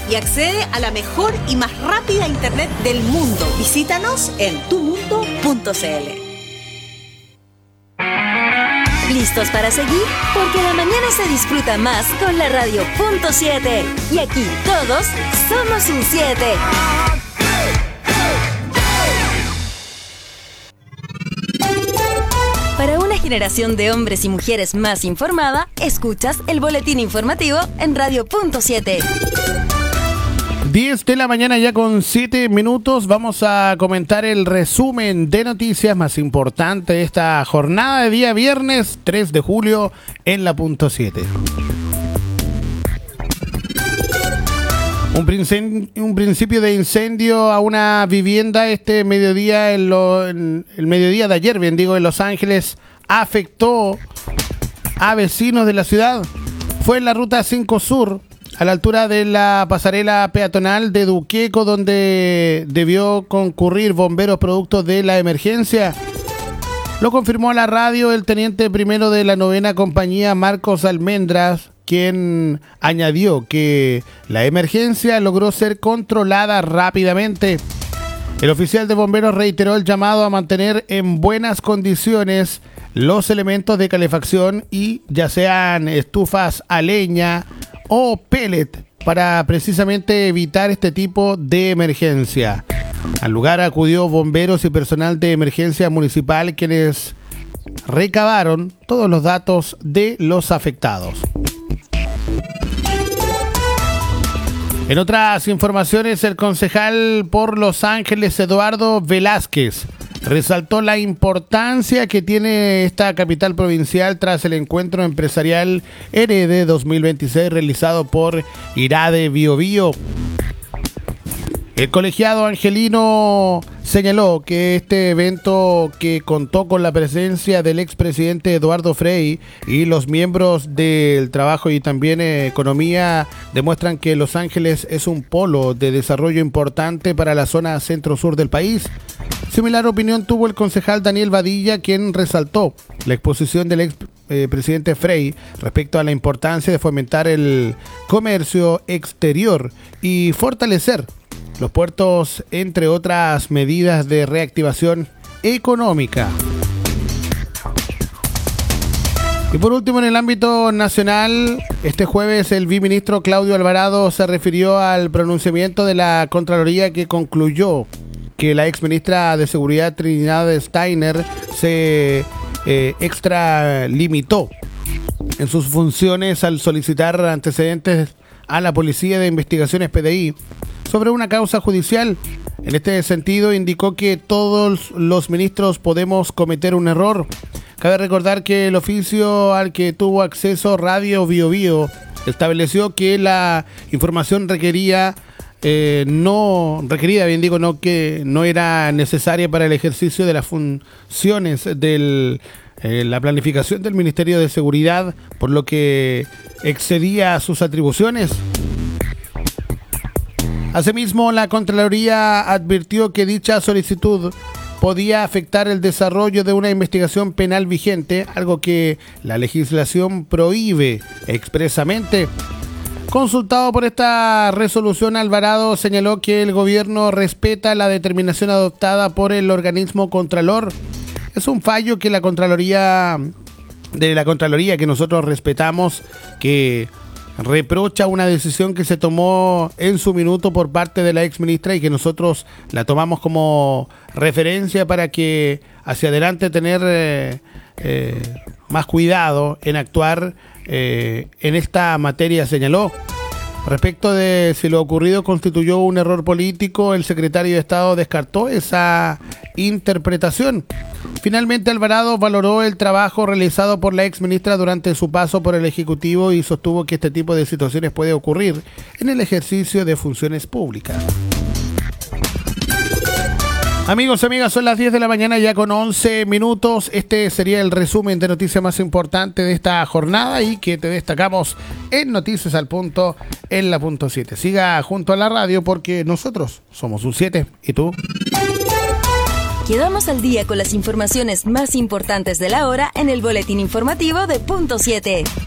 y accede a la mejor y más rápida internet del mundo. Visítanos en tumundo.cl. ¿Listos para seguir? Porque la mañana se disfruta más con la radio punto 7. Y aquí todos somos un 7. Para una generación de hombres y mujeres más informada, escuchas el boletín informativo en radio punto 7. 10 de la mañana ya con 7 minutos. Vamos a comentar el resumen de noticias más importante de esta jornada de día viernes 3 de julio en la punto 7. Un principio de incendio a una vivienda este mediodía, el mediodía de ayer, bien digo, en Los Ángeles, afectó a vecinos de la ciudad. Fue en la ruta 5 Sur, a la altura de la pasarela peatonal de Duqueco, donde debió concurrir bomberos producto de la emergencia. Lo confirmó a la radio el teniente primero de la 9ª compañía, Marcos Almendras, quien añadió que la emergencia logró ser controlada rápidamente. El oficial de bomberos reiteró el llamado a mantener en buenas condiciones los elementos de calefacción y ya sean estufas a leña o pellet para precisamente evitar este tipo de emergencia. Al lugar acudió bomberos y personal de emergencia municipal, quienes recabaron todos los datos de los afectados. En otras informaciones, el concejal por Los Ángeles, Eduardo Velázquez, resaltó la importancia que tiene esta capital provincial tras el encuentro empresarial RD 2026 realizado por IRADE Biobío. El colegiado angelino señaló que este evento, que contó con la presencia del expresidente Eduardo Frei y los miembros del trabajo y también economía, demuestran que Los Ángeles es un polo de desarrollo importante para la zona centro-sur del país. Similar opinión tuvo el concejal Daniel Badilla, quien resaltó la exposición del presidente Frei respecto a la importancia de fomentar el comercio exterior y fortalecer los puertos, entre otras medidas de reactivación económica. Y por último, en el ámbito nacional, este jueves el viceministro Claudio Alvarado se refirió al pronunciamiento de la Contraloría, que concluyó que la exministra de Seguridad Trinidad Steiner se extralimitó en sus funciones al solicitar antecedentes a la Policía de Investigaciones PDI sobre una causa judicial. En este sentido, indicó que todos los ministros podemos cometer un error. Cabe recordar que el oficio al que tuvo acceso Radio Biobío estableció que la información requerida, que no era necesaria para el ejercicio de las funciones de la planificación del Ministerio de Seguridad, por lo que excedía sus atribuciones. Asimismo, la Contraloría advirtió que dicha solicitud podía afectar el desarrollo de una investigación penal vigente, algo que la legislación prohíbe expresamente. Consultado por esta resolución, Alvarado señaló que el gobierno respeta la determinación adoptada por el organismo Contralor. Es un fallo que la Contraloría que nosotros respetamos, que reprocha una decisión que se tomó en su minuto por parte de la exministra y que nosotros la tomamos como referencia para que hacia adelante tener más cuidado en actuar en esta materia, señaló. Respecto de si lo ocurrido constituyó un error político, el secretario de Estado descartó esa interpretación. Finalmente, Alvarado valoró el trabajo realizado por la exministra durante su paso por el Ejecutivo y sostuvo que este tipo de situaciones puede ocurrir en el ejercicio de funciones públicas. Amigos y amigas, son las 10 de la mañana ya con 11 minutos. Este sería el resumen de noticias más importante de esta jornada y que te destacamos en Noticias al Punto en la punto 7. Siga junto a la radio porque nosotros somos un 7. ¿Y tú? Quedamos al día con las informaciones más importantes de la hora en el boletín informativo de Punto 7.